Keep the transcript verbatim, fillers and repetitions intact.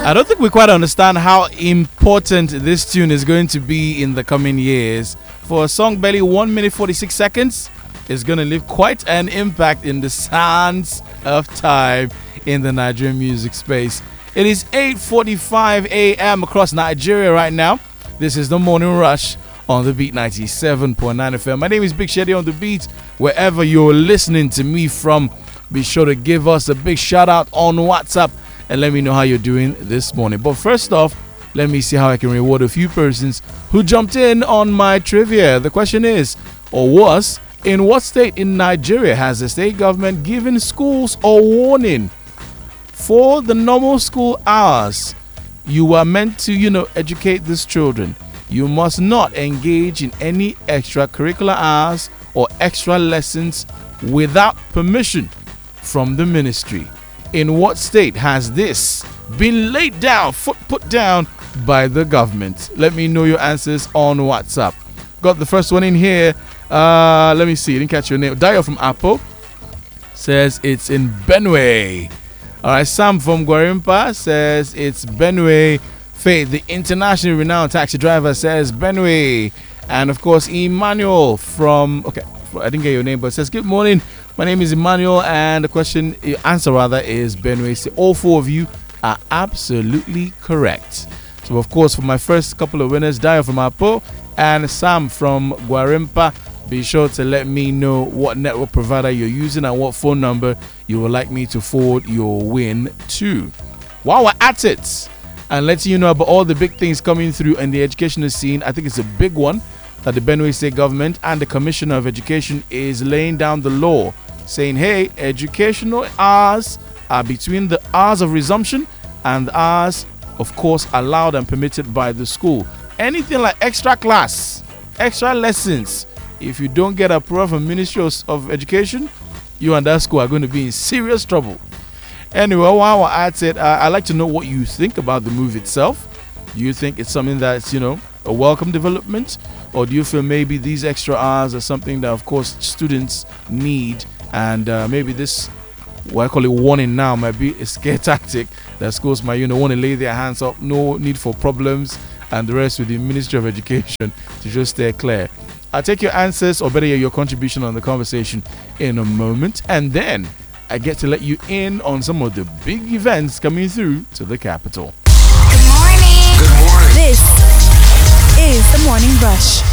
I don't think we quite understand how important this tune is going to be in the coming years. For a song barely one minute forty-six seconds, it's going to leave quite an impact in the sands of time in the Nigerian music space. It is eight forty-five a.m. across Nigeria right now. This is the Morning Rush on the Beat ninety-seven point nine F M. My name is Big Shady on the Beat. Wherever you're listening to me from, be sure to give us a big shout out on WhatsApp and let me know how you're doing this morning. But first off, let me see how I can reward a few persons who jumped in on my trivia. The question is, or was, in what state in Nigeria has the state government given schools a warning? For the normal school hours, you are meant to, you know, educate these children. You must not engage in any extracurricular hours or extra lessons without permission from the ministry. In what state has this been laid down, foot put down by the government? Let me know your answers on WhatsApp. Got the first one in here. Uh, let me see. Didn't catch your name. Dio from Apple says it's in Benue. All right. Sam from Gwarimpa says it's Benue. Faith, the internationally renowned taxi driver, says Benue. And of course, Emmanuel from, okay, I didn't get your name, but says, good morning. My name is Emmanuel, and the question, the answer rather, is Benue. So all four of you are absolutely correct. So, of course, for my first couple of winners, Dio from Apo and Sam from Gwarimpa, be sure to let me know what network provider you're using and what phone number you would like me to forward your win to. While we're at it, and letting you know about all the big things coming through in the educational scene, I think it's a big one that the Benue State government and the Commissioner of Education is laying down the law, saying, hey, educational hours are between the hours of resumption and the hours, of course, allowed and permitted by the school. Anything like extra class, extra lessons, if you don't get approval from Ministry of Education, you and that school are going to be in serious trouble. Anyway, while we're at it, uh, I'd like to know what you think about the move itself. Do you think it's something that's, you know, a welcome development? Or do you feel maybe these extra hours are something that, of course, students need? And uh, maybe this, what I call it warning now, might be a scare tactic that schools might, you know, want to lay their hands up. No need for problems. And the rest with the Ministry of Education to just stay clear. I'll take your answers, or better yet, your contribution on the conversation in a moment. And then I get to let you in on some of the big events coming through to the capital. Good morning. Good morning. This is the Morning Rush.